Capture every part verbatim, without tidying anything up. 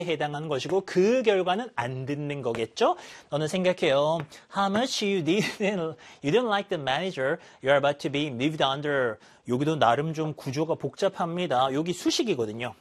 해당하는 것이고 그 결과는 안 듣는 거겠죠? 너는 생각해요. How much you didn't, you didn't like the manager you're about to be moved under. 여기도 나름 좀 구조가 복잡합니다. 여기 수식이거든요.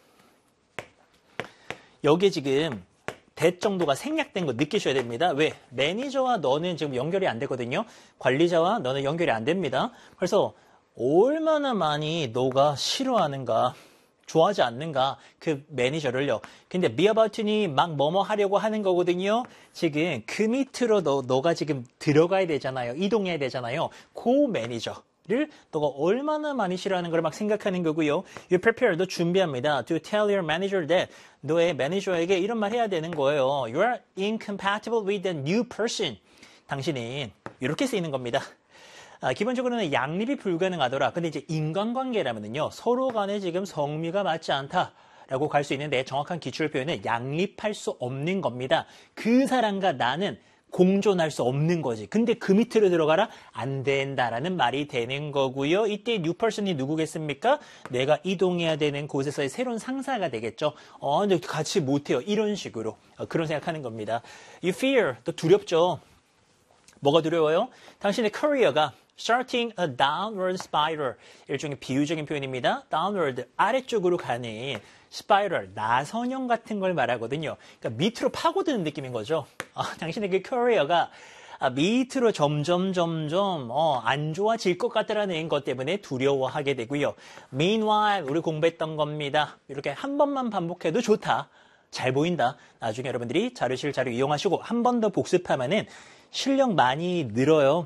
여기 지금 대 정도가 생략된 거 느끼셔야 됩니다. 왜? 매니저와 너는 지금 연결이 안 되거든요. 관리자와 너는 연결이 안 됩니다. 그래서 얼마나 많이 너가 싫어하는가, 좋아하지 않는가, 그 매니저를요. 근데 be about to니 막 뭐뭐 하려고 하는 거거든요. 지금 그 밑으로 너, 너가 지금 들어가야 되잖아요. 이동해야 되잖아요. 그 매니저를 너가 얼마나 많이 싫어하는 걸 막 생각하는 거고요. You prepare, 너 준비합니다. To tell your manager that 너의 매니저에게 이런 말 해야 되는 거예요. You are incompatible with a new person. 당신은 이렇게 쓰이는 겁니다. 아, 기본적으로는 양립이 불가능하더라. 근데 이제 인간관계라면은요, 서로 간에 지금 성미가 맞지 않다라고 갈 수 있는데 정확한 기출 표현은 양립할 수 없는 겁니다. 그 사람과 나는 공존할 수 없는 거지. 근데 그 밑으로 들어가라? 안 된다라는 말이 되는 거고요. 이때 new person이 누구겠습니까? 내가 이동해야 되는 곳에서의 새로운 상사가 되겠죠. 어, 근데 같이 못해요. 이런 식으로. 어, 그런 생각하는 겁니다. You fear, 또 두렵죠. 뭐가 두려워요? 당신의 커리어가 starting a downward spiral. 일종의 비유적인 표현입니다. downward, 아래쪽으로 가는 스파이럴, 나선형 같은 걸 말하거든요. 그러니까 밑으로 파고드는 느낌인 거죠. 아, 당신의 그 커리어가 아, 밑으로 점점 점점 어, 안 좋아질 것 같다라는 것 때문에 두려워하게 되고요. Meanwhile, 우리 공부했던 겁니다. 이렇게 한 번만 반복해도 좋다. 잘 보인다. 나중에 여러분들이 자료실 자료 이용하시고 한 번 더 복습하면은 실력 많이 늘어요.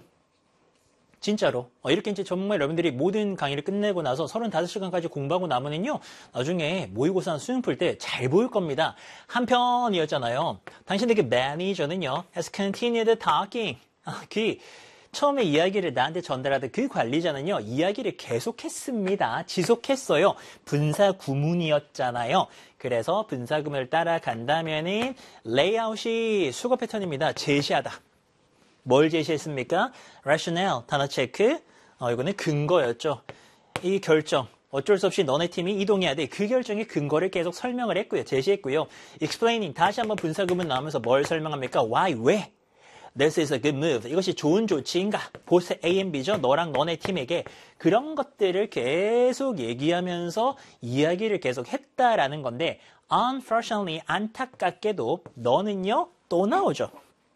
진짜로. 어, 이렇게 이제 정말 여러분들이 모든 강의를 끝내고 나서 서른다섯 시간까지 공부하고 나면은요, 나중에 모의고사 수능 풀 때 잘 보일 겁니다. 한편이었잖아요. 당신에게 매니저는요, has continued talking. 아, 그, 처음에 이야기를 나한테 전달하던 그 관리자는요, 이야기를 계속했습니다. 지속했어요. 분사 구문이었잖아요. 그래서 분사구문을 따라간다면은 레이아웃이 수거 패턴입니다. 제시하다. 뭘 제시했습니까? rationale, 단어 체크. 어, 이거는 근거였죠. 이 결정. 어쩔 수 없이 너네 팀이 이동해야 돼. 그 결정의 근거를 계속 설명을 했고요. 제시했고요. explaining, 다시 한번 분사구문 나오면서 뭘 설명합니까? why, 왜? This is a good move. 이것이 좋은 조치인가? 보스 A and B죠. 너랑 너네 팀에게 그런 것들을 계속 얘기하면서 이야기를 계속 했다라는 건데 unfortunately, 안타깝게도 너는요, 또 나오죠.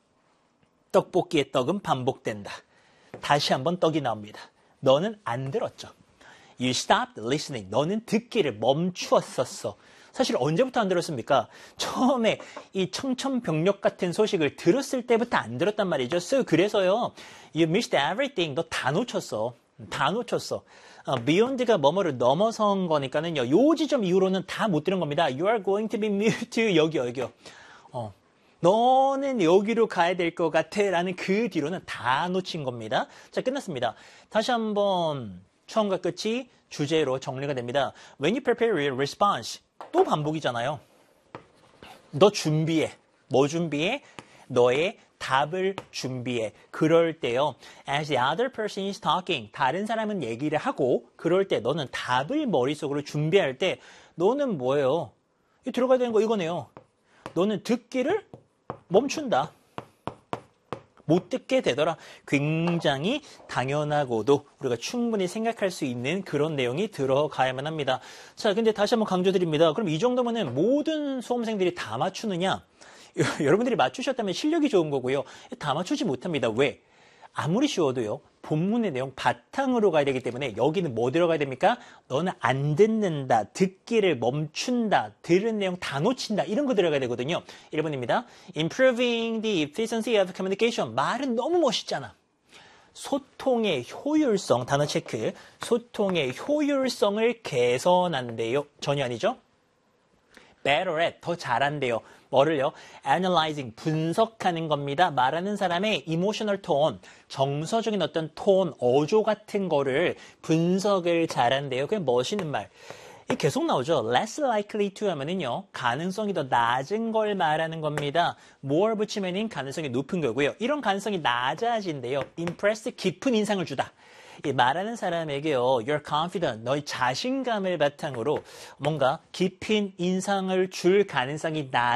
떡볶이의 떡은 반복된다. 다시 한번 떡이 나옵니다. 너는 안 들었죠. You stopped listening. 너는 듣기를 멈추었었어. 사실 언제부터 안 들었습니까? 처음에 이 청천벽력 같은 소식을 들었을 때부터 안 들었단 말이죠. So, 그래서요. You missed everything. 너 다 놓쳤어. 다 놓쳤어. 어, beyond가 뭐뭐를 넘어선 거니까는요. 요 지점 이후로는 다 못 들은 겁니다. You are going to be moved to 여기요, 여기요. 어. 너는 여기로 가야 될 것 같아 라는 그 뒤로는 다 놓친 겁니다. 자, 끝났습니다. 다시 한번 처음과 끝이 주제로 정리가 됩니다. When you prepare your response, 또 반복이잖아요. 너 준비해. 뭐 준비해? 너의 답을 준비해. 그럴 때요. As the other person is talking, 다른 사람은 얘기를 하고 그럴 때 너는 답을 머릿속으로 준비할 때 너는 뭐예요? 이 들어가야 되는 거 이거네요. 너는 듣기를 멈춘다. 못 듣게 되더라. 굉장히 당연하고도 우리가 충분히 생각할 수 있는 그런 내용이 들어가야만 합니다. 자, 근데 다시 한번 강조드립니다. 그럼 이 정도면은 모든 수험생들이 다 맞추느냐? 여러분들이 맞추셨다면 실력이 좋은 거고요. 다 맞추지 못합니다. 왜? 아무리 쉬워도요. 본문의 내용 바탕으로 가야 되기 때문에 여기는 뭐 들어가야 됩니까? 너는 안 듣는다, 듣기를 멈춘다, 들은 내용 다 놓친다 이런 거 들어가야 되거든요. 일 번입니다. Improving the efficiency of communication. 말은 너무 멋있잖아. 소통의 효율성, 단어 체크. 소통의 효율성을 개선한대요. 전혀 아니죠. Better at, 더 잘한대요. 뭐를요? Analyzing, 분석하는 겁니다. 말하는 사람의 emotional tone, 정서적인 어떤 톤, 어조 같은 거를 분석을 잘한대요. 그게 멋있는 말. 이 계속 나오죠. Less likely to 하면은요, 가능성이 더 낮은 걸 말하는 겁니다. more 붙이면은 가능성이 높은 거고요. 이런 가능성이 낮아진대요. impress, 깊은 인상을 주다. 이 말하는 사람에게요, you're confident, 너의 자신감을 바탕으로 뭔가 깊은 인상을 줄 가능성이 낮